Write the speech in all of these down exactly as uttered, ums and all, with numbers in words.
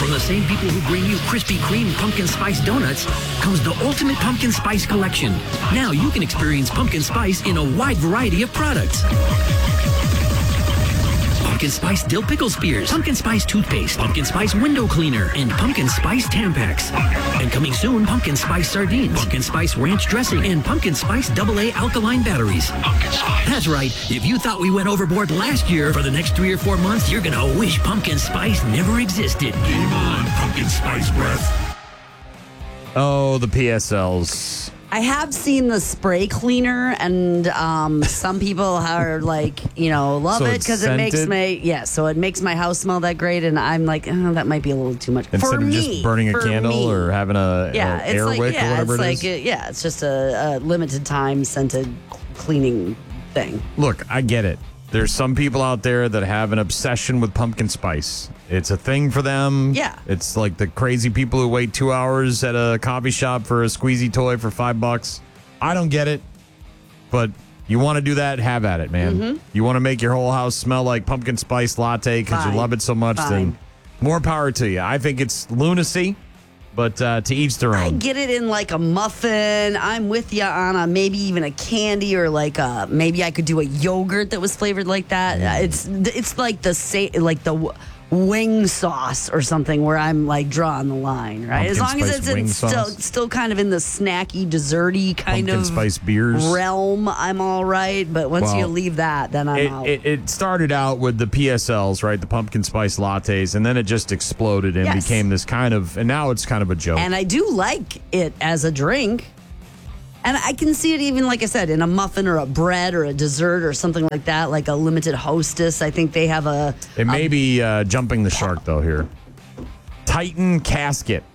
From the same people who bring you Krispy Kreme pumpkin spice donuts comes the ultimate pumpkin spice collection. Now you can experience pumpkin spice in a wide variety of products. Pumpkin spice dill pickle spears, pumpkin spice toothpaste, pumpkin spice window cleaner, and pumpkin spice Tampax. And coming soon, pumpkin spice sardines, pumpkin spice ranch dressing, and pumpkin spice double A alkaline batteries. Pumpkin spice. That's right. If you thought we went overboard last year, for the next three or four months, you're gonna wish pumpkin spice never existed. Game on, pumpkin spice breath. Oh, the P S Ls. I have seen the spray cleaner, and um, some people are like, you know, love So it it's because it makes scented? my yeah, so it makes my house smell that great, and I'm like, oh, that might be a little too much Instead for of me. just burning a for candle me. or having a, yeah, a it's air like wick yeah, or whatever it's it like is. a, yeah, it's just a, a limited time scented cleaning thing. Look, I get it. There's some people out there that have an obsession with pumpkin spice. It's a thing for them. Yeah. It's like the crazy people who wait two hours at a coffee shop for a squeezy toy for five bucks. I don't get it. But you want to do that, have at it, man. Mm-hmm. You want to make your whole house smell like pumpkin spice latte because you Fine. love it so much, Fine. then more power to you. I think it's lunacy, but uh, to each their I own. get it in like a muffin. I'm with you on a maybe even a candy or like a maybe I could do a yogurt that was flavored like that. Uh, It's it's like the sa- like the w- wing sauce or something where I'm like drawing the line, right? As Pumpkin long as spice it's in wing still sauce? still kind of in the snacky, desserty kind Pumpkin of spice beers. realm, I'm all right. But once Well, you leave that, then I'm It, out. it, it started out with the P S Ls, right? The pumpkin spice lattes, and then it just exploded and Yes. became this kind of, and now it's kind of a joke. And I do like it as a drink. And I can see it even, like I said, in a muffin or a bread or a dessert or something like that, like a limited hostess. I think they have a. it may be uh, jumping the shark, though, here. Titan casket,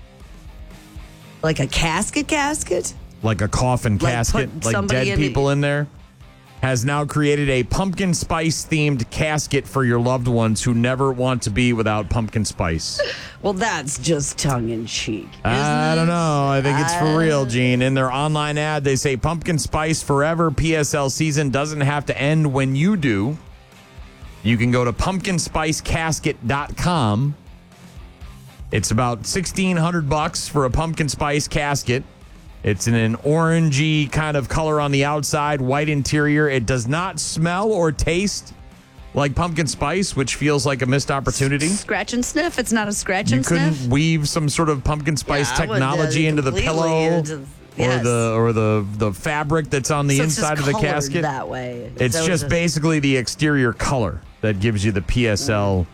Like a casket casket? like a coffin Like casket, put like somebody dead in the- people in there, has now created a pumpkin spice themed casket for your loved ones who never want to be without pumpkin spice. Well, that's just tongue in cheek. I don't know. I think it's for real, Gene. In their online ad, they say pumpkin spice forever. P S L season doesn't have to end when you do. You can go to pumpkin spice casket dot com. It's about sixteen hundred bucks for a pumpkin spice casket. It's in an orangey kind of color on the outside, white interior. It does not smell or taste like pumpkin spice, which feels like a missed opportunity. Scratch and sniff. It's not a scratch You and couldn't sniff. weave some sort of pumpkin spice Yeah, I would, uh, technology into the completely pillow into- or yes. the or the the fabric that's on the So it's just inside of the colored casket. that way. It's So just basically the exterior color that gives you the P S L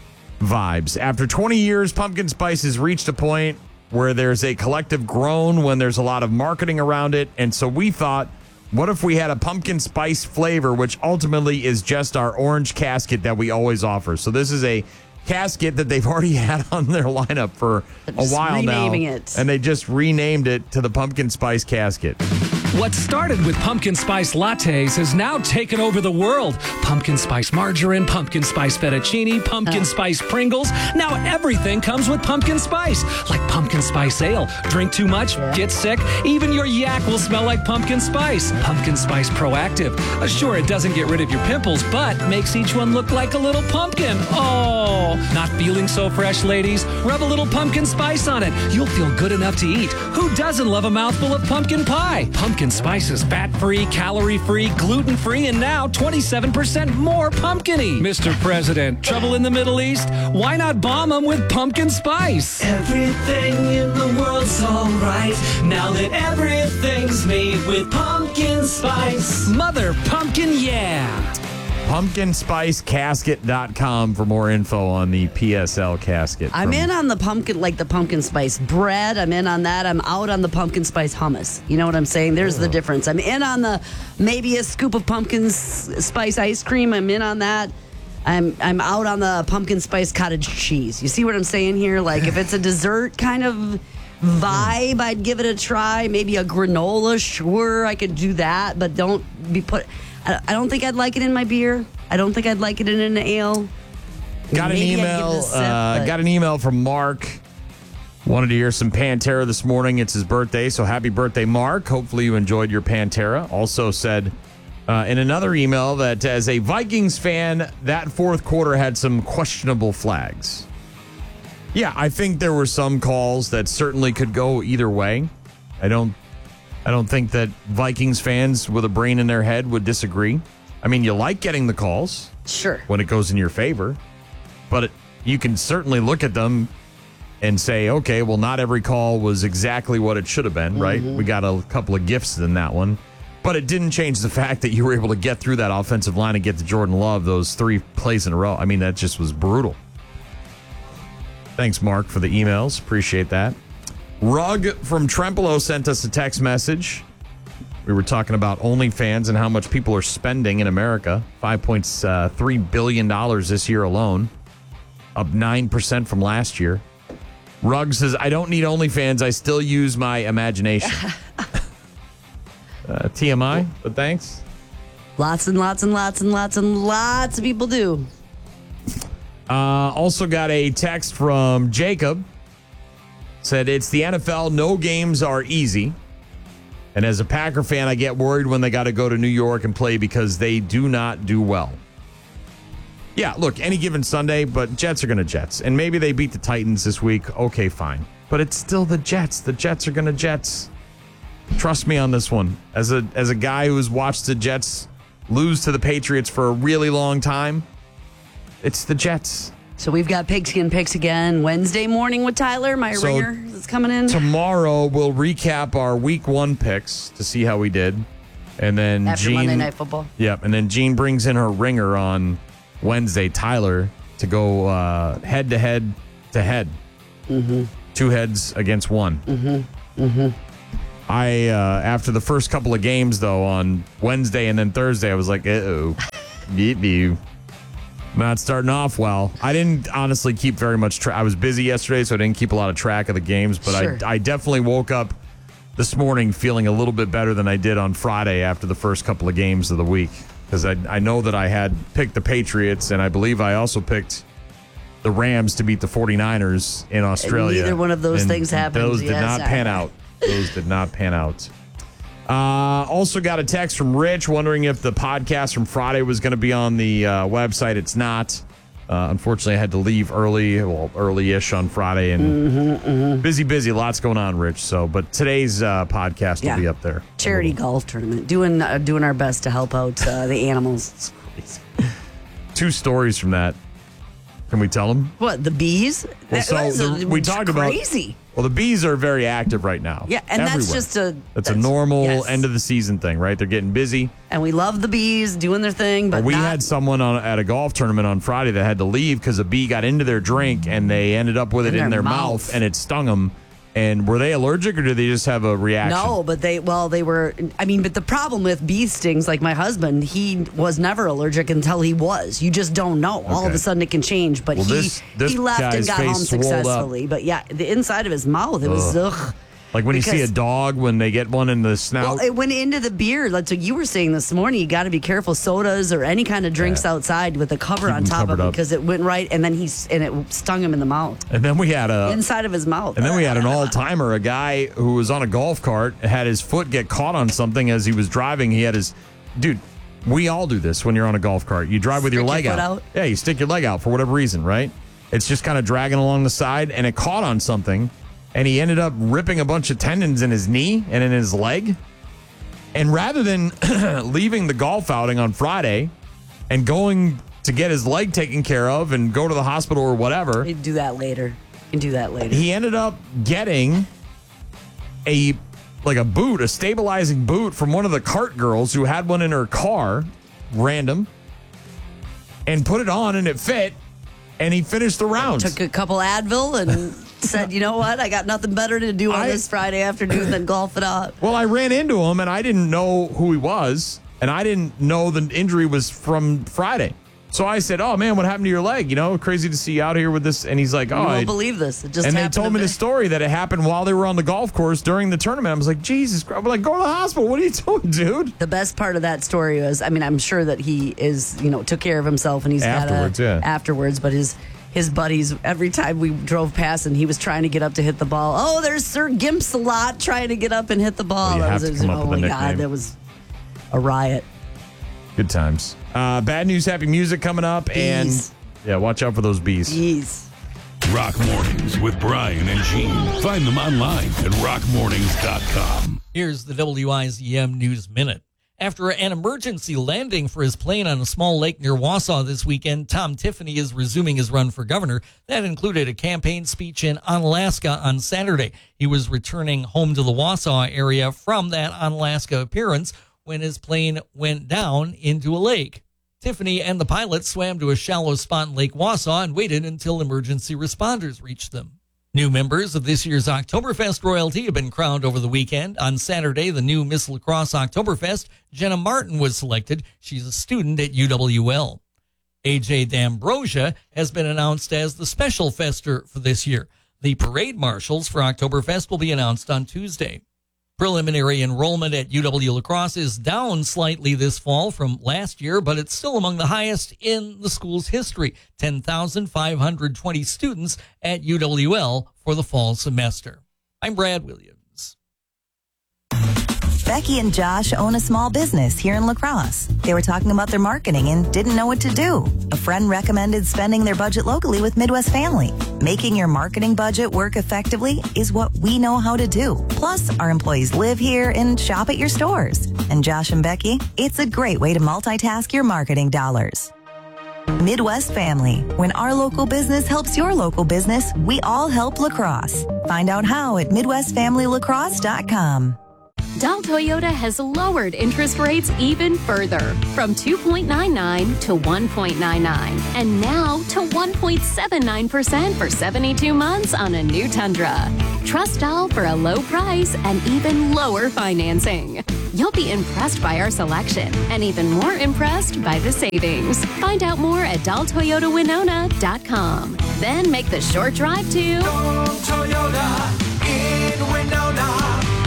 vibes. After twenty years, pumpkin spice has reached a point where there's a collective groan when there's a lot of marketing around it. And so we thought, what if we had a pumpkin spice flavor, which ultimately is just our orange casket that we always offer. So this is a casket that they've already had on their lineup for They're a just while now. renaming it. And they just renamed it to the pumpkin spice casket. What started with pumpkin spice lattes has now taken over the world. Pumpkin spice margarine, pumpkin spice fettuccine, pumpkin spice Pringles. Now everything comes with pumpkin spice. Like pumpkin spice ale. Drink too much, get sick. Even your yak will smell like pumpkin spice. Pumpkin spice proactive. Uh, sure, it doesn't get rid of your pimples, but makes each one look like a little pumpkin. Oh, not feeling so fresh, ladies? Rub a little pumpkin spice on it. You'll feel good enough to eat. Who doesn't love a mouthful of pumpkin pie? Pumpkin spice is fat-free, calorie-free, gluten-free, and now twenty-seven percent more pumpkin-y. Mister President, trouble in the Middle East? Why not bomb them with pumpkin spice? Everything in the world's alright now that everything's made with pumpkin spice. Mother pumpkin, yeah. pumpkin spice casket dot com for more info on the P S L casket. I'm from- in on the pumpkin, like the pumpkin spice bread. I'm in on that. I'm out on the pumpkin spice hummus. You know what I'm saying? There's the difference. I'm in on the maybe a scoop of pumpkin s- spice ice cream. I'm in on that. I'm I'm out on the pumpkin spice cottage cheese. You see what I'm saying here? Like if it's a dessert kind of vibe, I'd give it a try. Maybe a granola, sure, I could do that, but don't be put. I, I don't think I'd like it in my beer. I don't think I'd like it in an ale. Got an Maybe I'd give it email. a sip, uh, but- got an email from Mark. Wanted to hear some Pantera this morning. It's his birthday, so happy birthday, Mark. Hopefully you enjoyed your Pantera. Also said uh, in another email that as a Vikings fan, that fourth quarter had some questionable flags. Yeah, I think there were some calls that certainly could go either way. I don't I don't think that Vikings fans with a brain in their head would disagree. I mean, you like getting the calls. Sure. When it goes in your favor. But it, you can certainly look at them and say, okay, well, not every call was exactly what it should have been, right? Mm-hmm. We got a couple of gifts in that one. But it didn't change the fact that you were able to get through that offensive line and get to Jordan Love those three plays in a row. I mean, that just was brutal. Thanks, Mark, for the emails. Appreciate that. Rug from Trempolo sent us a text message. We were talking about OnlyFans and how much people are spending in America. five point three billion dollars this year alone, up nine percent from last year. Rug says, I don't need OnlyFans. I still use my imagination. uh, T M I, but thanks. Lots and lots and lots and lots and lots of people do. Uh, also got a text from Jacob. Said, it's the N F L. No games are easy. And as a Packer fan, I get worried when they got to go to New York and play because they do not do well. Yeah, look, any given Sunday, but Jets are going to Jets. And maybe they beat the Titans this week. Okay, fine. But it's still the Jets. The Jets are going to Jets. Trust me on this one. As a as a guy who's watched the Jets lose to the Patriots for a really long time, it's the Jets. So we've got Pigskin Picks again Wednesday morning with Tyler, my So ringer that's coming in. Tomorrow, we'll recap our week one picks to see how we did. And then After Gene, Monday Night Football. Yep. And then Gene brings in her ringer on Wednesday, Tyler, to go uh, head to head to head. Mm-hmm. Two heads against one. Mm-hmm. Mm-hmm. I, uh, after the first couple of games, though, on Wednesday and then Thursday, I was like, uh-oh. Beat you. Not starting off well. I didn't honestly keep very much track. I was busy yesterday, so I didn't keep a lot of track of the games. But Sure. I, I definitely woke up this morning feeling a little bit better than I did on Friday after the first couple of games of the week. Because I, I know that I had picked the Patriots, and I believe I also picked the Rams to beat the 49ers in Australia. Neither one of those And things happened. Those did Yes, not I- pan out. Those did not pan out. Uh, also got a text from Rich wondering if the podcast from Friday was going to be on the uh, website. It's not. Uh, unfortunately, I had to leave early, well, early-ish on Friday, and Mm-hmm, mm-hmm. busy, busy. Lots going on, Rich. So, but today's uh, podcast Yeah. will be up there. Charity golf tournament. Doing uh, doing our best to help out uh, the animals. Two stories from that. Can we tell them? What, the bees? Well, That so was, the- uh, we talked about crazy. Well, the bees are very active right now. Yeah, and that's everywhere. just a- that's, a that's- normal yes. end of the season thing, right? They're getting busy. And we love the bees doing their thing, but we not, had someone on, at a golf tournament on Friday that had to leave because a bee got into their drink and they ended up with In it in their their mouth. mouth. and it stung them. And were they allergic or did they just have a reaction? No, but they, well, they were, I mean, but the problem with bee stings, like my husband, he was never allergic until he was. You just don't know. All of Okay. a sudden it can change. But Well, he, this- this he left and guy's got face home swelled up. successfully. But yeah, the inside of his mouth, it was ugh. Like when you see a Because- dog when they get one in the snout. Well, it went into the beer. That's what you were saying this morning. You got to be careful. Sodas or any kind of drinks Yeah. outside with a cover Keep on them top of covered it up. because it went right, and then he s- and it stung him in the mouth, and then we had a inside of his mouth. And then we had an all-timer, a guy who was on a golf cart, had his foot get caught on something as he was driving. He had his, dude, we all do this when you're on a golf cart. You drive with your Stick leg your out. foot out? Yeah, you stick your leg out for whatever reason, right? It's just kind of dragging along the side, and it caught on something, and he ended up ripping a bunch of tendons in his knee and in his leg. And rather than leaving the golf outing on Friday and going to get his leg taken care of and go to the hospital or whatever, You do that later. You can do that later. he ended up getting a like a boot, a stabilizing boot from one of the cart girls who had one in her car, random, and put it on and it fit, and he finished the round. Took a couple Advil and said, you know what? I got nothing better to do on I- this Friday afternoon than golf it up. Well, I ran into him and I didn't know who he was, and I didn't know the injury was from Friday. So I said, "Oh man, what happened to your leg? You know, crazy to see you out here with this." And he's like, "Oh, You won't I- believe this. It just and they happened told to me the story that it happened while they were on the golf course during the tournament. I was like, Jesus Christ. I'm like, go to the hospital. What are you doing, dude? The best part of that story was, I mean, I'm sure that he is, you know, took care of himself and he's Afterwards, got a, yeah. afterwards, but his his buddies, every time we drove past and he was trying to get up to hit the ball. Oh, there's Sir Gimps a lot trying to get up and hit the ball. Well, you That have was, to come up oh with a my nickname. God, that was a riot. Good times. Uh, bad news, happy music coming up. Bees. And yeah, watch out for those bees. Jeez. Rock Mornings with Brian and Gene. Find them online at rock mornings dot com. Here's the W I Z M News Minute. After an emergency landing for his plane on a small lake near Wausau this weekend, Tom Tiffany is resuming his run for governor. That included a campaign speech in Onalaska on Saturday. He was returning home to the Wausau area from that Onalaska appearance when his plane went down into a lake. Tiffany and the pilot swam to a shallow spot in Lake Wausau and waited until emergency responders reached them. New members of this year's Oktoberfest royalty have been crowned over the weekend. On Saturday, the new Miss Lacrosse Oktoberfest, Jenna Martin, was selected. She's a student at U W L. A J D'Ambrosia has been announced as the special fester for this year. The parade marshals for Oktoberfest will be announced on Tuesday. Preliminary enrollment at U W La Crosse is down slightly this fall from last year, but it's still among the highest in the school's history. ten thousand five hundred twenty students at U W L for the fall semester. I'm Brad Williams. Becky and Josh own a small business here in La Crosse. They were talking about their marketing and didn't know what to do. A friend recommended spending their budget locally with Midwest Family. Making your marketing budget work effectively is what we know how to do. Plus, our employees live here and shop at your stores. And Josh and Becky, it's a great way to multitask your marketing dollars. Midwest Family. When our local business helps your local business, we all help La Crosse. Find out how at midwest family lacrosse dot com. Dahl Toyota has lowered interest rates even further from two point nine nine to one point nine nine and now to one point seven nine percent for seventy-two months on a new Tundra. Trust Dahl for a low price and even lower financing. You'll be impressed by our selection and even more impressed by the savings. Find out more at dahl toyota winona dot com. Then make the short drive to Dahl Toyota in Winona.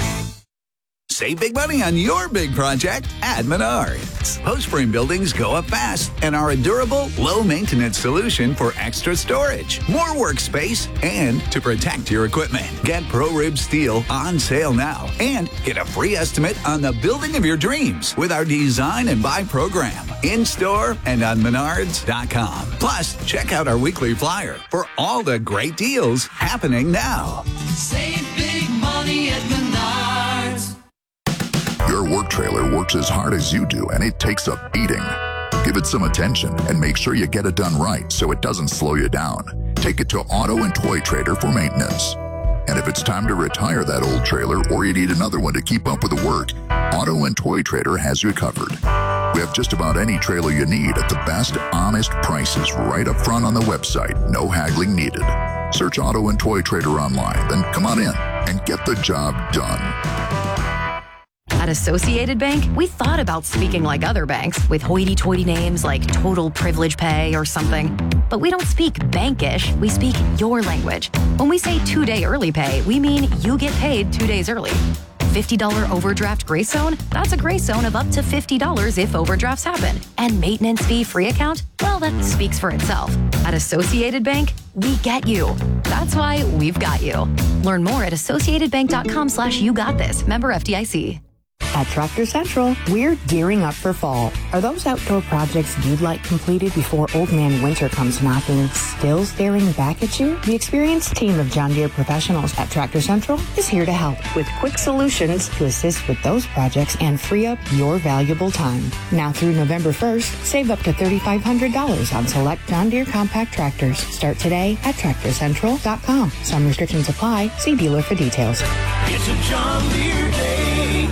Save big money on your big project at Menards. Post frame buildings go up fast and are a durable, low-maintenance solution for extra storage, more workspace, and to protect your equipment. Get ProRib Steel on sale now and get a free estimate on the building of your dreams with our Design and Buy program in-store and on menards dot com. Plus, check out our weekly flyer for all the great deals happening now. Save big money at Menards. Your work trailer works as hard as you do, and it takes a beating. Give it some attention and make sure you get it done right so it doesn't slow you down. Take it to Auto and Toy Trader for maintenance. And if it's time to retire that old trailer or you need another one to keep up with the work, Auto and Toy Trader has you covered. We have just about any trailer you need at the best, honest prices right up front on the website. No haggling needed. Search Auto and Toy Trader online, then come on in and get the job done. At Associated Bank, we thought about speaking like other banks with hoity-toity names like Total Privilege Pay or something. But we don't speak bankish, we speak your language. When we say two-day early pay, we mean you get paid two days early. fifty dollars overdraft grace zone? That's a grace zone of up to fifty dollars if overdrafts happen. And maintenance fee free account? Well, that speaks for itself. At Associated Bank, we get you. That's why we've got you. Learn more at associated bank dot com slash you got this. Member F D I C. At Tractor Central, we're gearing up for fall. Are those outdoor projects you'd like completed before Old Man Winter comes knocking still staring back at you? The experienced team of John Deere professionals at Tractor Central is here to help with quick solutions to assist with those projects and free up your valuable time. Now through November first, save up to three thousand five hundred dollars on select John Deere compact tractors. Start today at tractor central dot com. Some restrictions apply. See dealer for details. It's a John Deere day.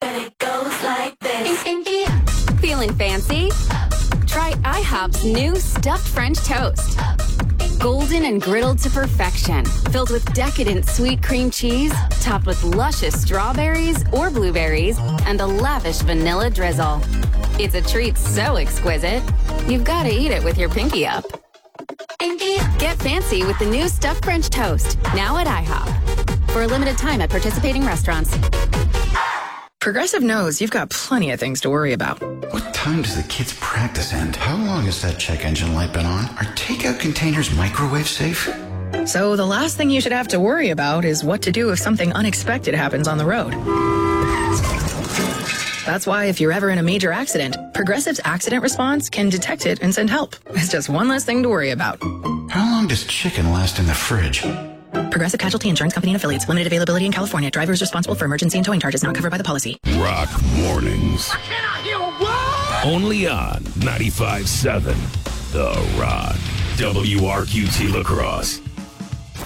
Feeling fancy? Try IHOP's new stuffed French toast. Golden and griddled to perfection, filled with decadent sweet cream cheese, topped with luscious strawberries or blueberries, and a lavish vanilla drizzle. It's a treat so exquisite, you've got to eat it with your pinky up. Get fancy with the new stuffed French toast, now at IHOP. For a limited time at participating restaurants. Progressive knows you've got plenty of things to worry about. What time does the kids' practice end? How long has that check engine light been on? Are takeout containers microwave safe? So the last thing you should have to worry about is what to do if something unexpected happens on the road. That's why if you're ever in a major accident, Progressive's accident response can detect it and send help. It's just one less thing to worry about. How long does chicken last in the fridge? Progressive Casualty Insurance Company and Affiliates. Limited availability in California. Driver is responsible for emergency and towing charges not covered by the policy. Rock Mornings. Only on ninety-five point seven The Rock. W R Q T La Crosse.